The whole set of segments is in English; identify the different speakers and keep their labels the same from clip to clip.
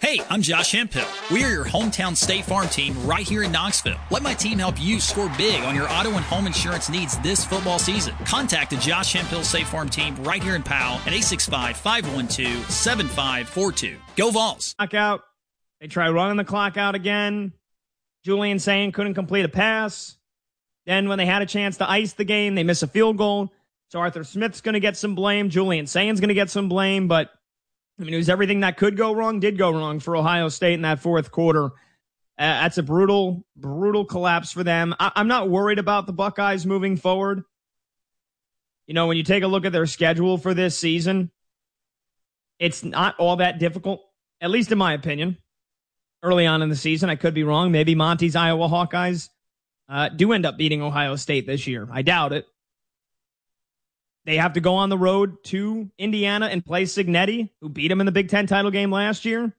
Speaker 1: Hey, I'm Josh Hemphill. We are your hometown State Farm team right here in Knoxville. Let my team help you score big on your auto and home insurance needs this football season. Contact the Josh Hemphill State Farm team right here in Powell at 865-512-7542. Go Vols.
Speaker 2: Clock out. They try running the clock out again. Julian Sayin couldn't complete a pass. Then when they had a chance to ice the game, they miss a field goal. So Arthur Smith's going to get some blame. Julian Sayin's going to get some blame, but I mean, it was everything that could go wrong, did go wrong for Ohio State in that fourth quarter. That's a brutal, brutal collapse for them. I'm not worried about the Buckeyes moving forward. You know, when you take a look at their schedule for this season, it's not all that difficult, at least in my opinion. Early on in the season, I could be wrong. Maybe Monty's Iowa Hawkeyes do end up beating Ohio State this year. I doubt it. They have to go on the road to Indiana and play Cignetti, who beat them in the Big Ten title game last year.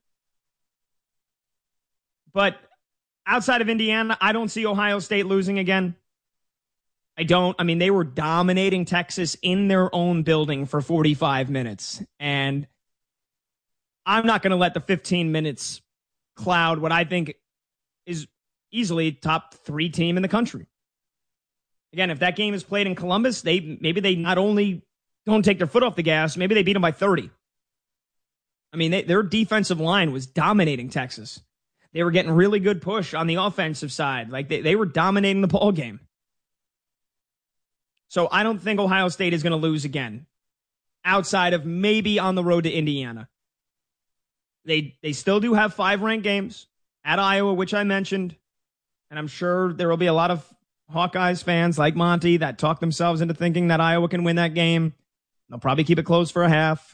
Speaker 2: But outside of Indiana, I don't see Ohio State losing again. I don't. I mean, they were dominating Texas in their own building for 45 minutes. And I'm not going to let the 15 minutes cloud what I think is easily top 3 team in the country. Again, if that game is played in Columbus, maybe they not only don't take their foot off the gas, maybe they beat them by 30. I mean, their defensive line was dominating Texas. They were getting really good push on the offensive side. Like they were dominating the ball game. So I don't think Ohio State is going to lose again, outside of maybe on the road to Indiana. They still do have 5 ranked games at Iowa, which I mentioned, and I'm sure there will be a lot of Hawkeyes fans like Monty that talk themselves into thinking that Iowa can win that game. They'll probably keep it close for a half.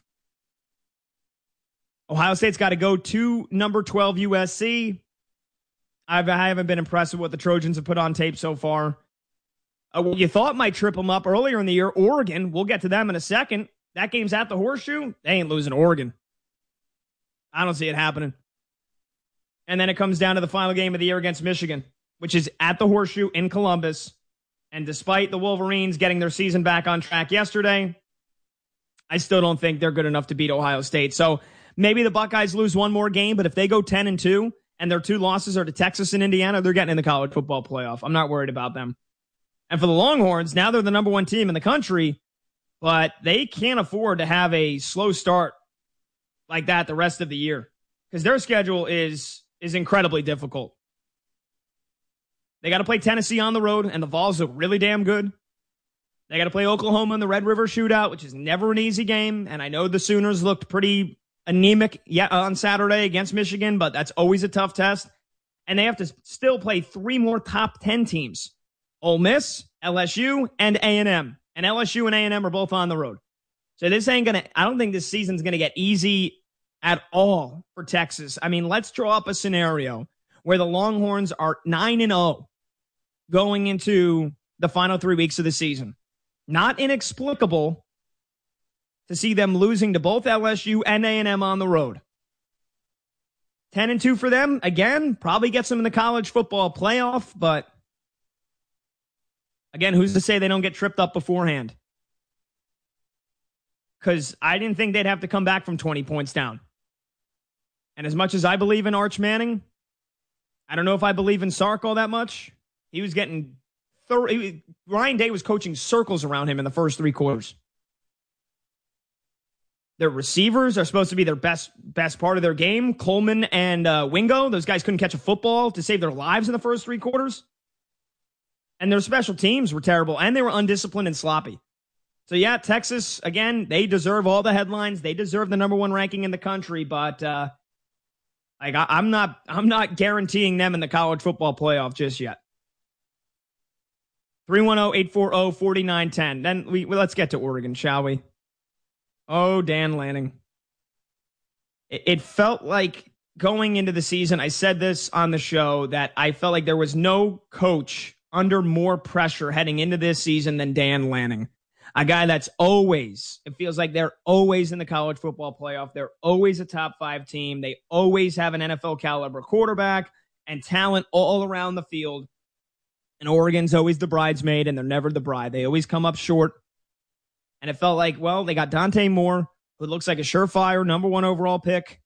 Speaker 2: Ohio State's got to go to number 12 USC. I haven't been impressed with what the Trojans have put on tape so far. What you thought might trip them up earlier in the year, Oregon. We'll get to them in a second. That game's at the Horseshoe. They ain't losing to Oregon. I don't see it happening. And then it comes down to the final game of the year against Michigan, which is at the Horseshoe in Columbus. And despite the Wolverines getting their season back on track yesterday, I still don't think they're good enough to beat Ohio State. So maybe the Buckeyes lose one more game, but if they go 10-2 and their 2 losses are to Texas and Indiana, they're getting in the college football playoff. I'm not worried about them. And for the Longhorns, now they're the number 1 team in the country, but they can't afford to have a slow start like that the rest of the year because their schedule is incredibly difficult. They got to play Tennessee on the road, and the Vols look really damn good. They got to play Oklahoma in the Red River Shootout, which is never an easy game. And I know the Sooners looked pretty anemic on Saturday against Michigan, but that's always a tough test. And they have to still play 3 more top 10 teams: Ole Miss, LSU, and A&M. And LSU and A&M are both on the road. So this ain't going to, I don't think this season's going to get easy at all for Texas. I mean, let's draw up a scenario where the Longhorns are 9-0 going into the final 3 weeks of the season. Not inexplicable to see them losing to both LSU and A&M on the road. 10-2 for them, again, probably gets them in the college football playoff, but again, who's to say they don't get tripped up beforehand? Because I didn't think they'd have to come back from 20 points down. And as much as I believe in Arch Manning, I don't know if I believe in Sark all that much. He was getting Ryan Day was coaching circles around him in the first 3 quarters. Their receivers are supposed to be their best part of their game. Coleman and Wingo, those guys couldn't catch a football to save their lives in the first 3 quarters. And their special teams were terrible, and they were undisciplined and sloppy. So yeah, Texas, again, they deserve all the headlines. They deserve the number 1 ranking in the country, but I'm not guaranteeing them in the college football playoff just yet. 310-840-4910. Then let's get to Oregon, shall we? Oh, Dan Lanning. It felt like going into the season, I said this on the show, that I felt like there was no coach under more pressure heading into this season than Dan Lanning. A guy that's always, it feels like they're always in the college football playoff. They're always a top 5 team. They always have an NFL caliber quarterback and talent all around the field. And Oregon's always the bridesmaid, and they're never the bride. They always come up short. And it felt like, well, they got Dante Moore, who looks like a surefire number 1 overall pick.